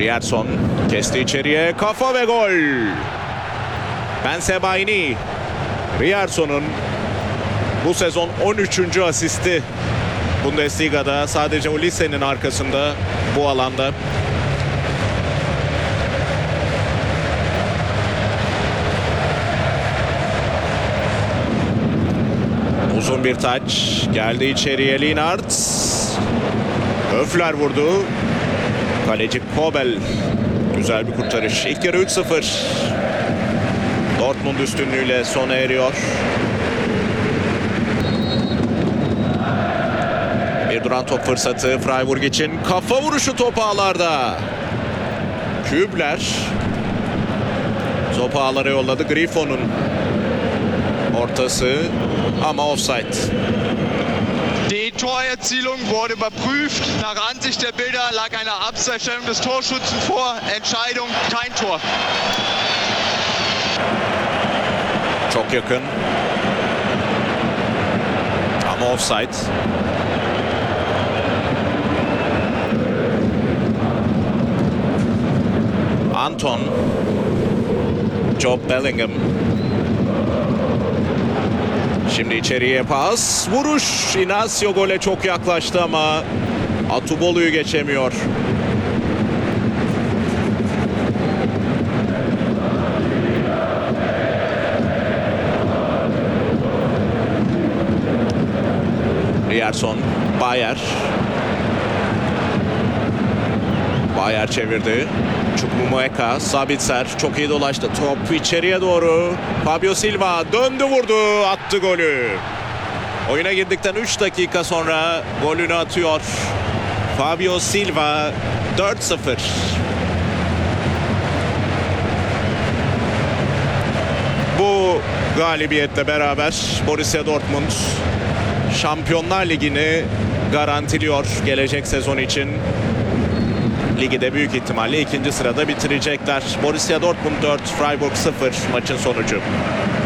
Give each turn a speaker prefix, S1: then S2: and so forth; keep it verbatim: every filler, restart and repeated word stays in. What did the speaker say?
S1: Rierson kesti içeriye, kafa ve gol. Bensebaini. Rierson'un bu sezon on üçüncü asisti Bundesliga'da, sadece Ulisse'nin arkasında bu alanda. Uzun bir taç geldi içeriye, Lienhardt. Höfler vurdu. Kaleci Kobel. Güzel bir kurtarış. İlk yarı üç sıfır. Dortmund üstünlüğüyle sona eriyor. Bir duran top fırsatı Freiburg için. Kafa vuruşu top ağlarda. Kübler topu ağlara yolladı. Griffon'un ortası ama offside.
S2: Die Torerzielung wurde überprüft. Nach Ansicht der Bilder lag eine Abseitsstellung des Torschützen vor. Entscheidung kein Tor.
S1: Çok yakın. Ama offside. Anton. Job Bellingham. Şimdi içeriye pas. Vuruş. Inacio gole çok yaklaştı ama Atubolu'yu geçemiyor. Rierson. Bayer. Bayer çevirdi. Chukwuemeka, Sabitzer çok iyi dolaştı. Top içeriye doğru. Fabio Silva döndü, vurdu, attı golü. Oyuna girdikten üç dakika sonra golünü atıyor Fabio Silva. dört sıfır. Bu galibiyetle beraber Borussia Dortmund Şampiyonlar Ligi'ni garantiliyor gelecek sezon için. Ligi de büyük ihtimalle ikinci sırada bitirecekler. Borussia Dortmund dört, Freiburg sıfır maçın sonucu.